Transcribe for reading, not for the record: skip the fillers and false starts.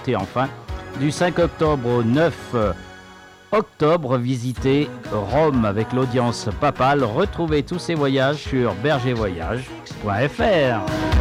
Et enfin, du 5 octobre au 9 octobre, visitez Rome avec l'audience papale. Retrouvez tous ces voyages sur bergervoyage.fr.